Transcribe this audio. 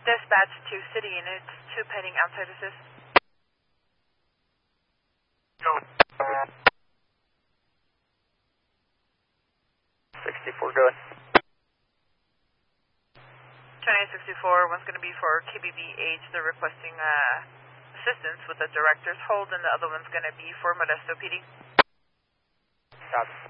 Dispatch to city units, 2 pending outside assist. Go. 64, go ahead. 2864, one's going to be for KBBH. They're requesting assistance with the director's hold, and the other one's going to be for Modesto PD. Copy.